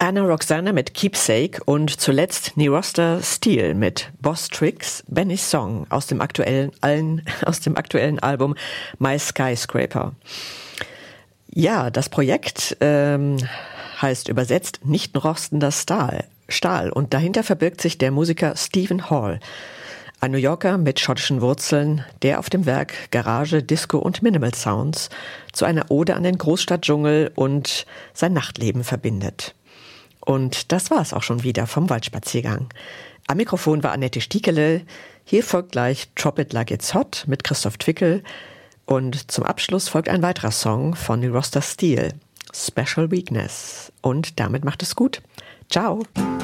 Anna Roxana mit Keepsake und zuletzt Neroster Steele mit Boss Tricks, Benny's Song aus dem aktuellen Album My Skyscraper. Ja, das Projekt heißt übersetzt nicht rostender Stahl und dahinter verbirgt sich der Musiker Stephen Hall, ein New Yorker mit schottischen Wurzeln, der auf dem Werk Garage, Disco und Minimal Sounds zu einer Ode an den Großstadtdschungel und sein Nachtleben verbindet. Und das war's auch schon wieder vom Waldspaziergang. Am Mikrofon war Annette Stiekele. Hier folgt gleich Drop It Like It's Hot mit Christoph Twickel. Und zum Abschluss folgt ein weiterer Song von Neroster Steele, Special Weakness. Und damit macht es gut. Ciao.